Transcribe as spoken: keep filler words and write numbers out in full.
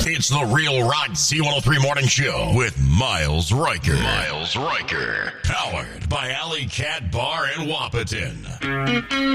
It's the Real Rod Z one oh three Morning Show with Miles Riker. Miles Riker. Powered by Alley Cat Bar in Wapaton.